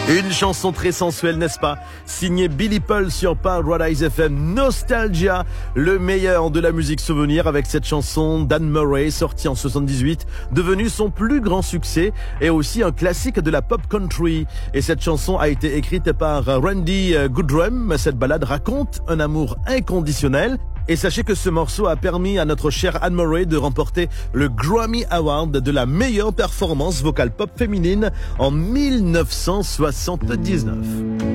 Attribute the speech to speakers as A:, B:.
A: Une chanson très sensuelle, n'est-ce pas? Signée Billy Paul sur Paradise FM, Nostalgia, le meilleur de la musique souvenir avec cette chanson d'Anne Murray sortie en 78, devenue son plus grand succès et aussi un classique de la pop country. Et cette chanson a été écrite par Randy Goodrum. Cette ballade raconte un amour inconditionnel. Et sachez que ce morceau a permis à notre chère Anne Murray de remporter le Grammy Award de la meilleure performance vocale pop féminine en 1979.